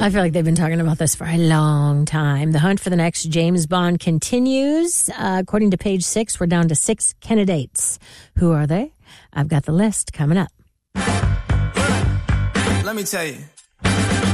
I feel like they've been talking about this for a long time. The hunt for the next James Bond continues. According to Page Six, we're down to 6 candidates. Who are they? I've got the list coming up. Let me tell you.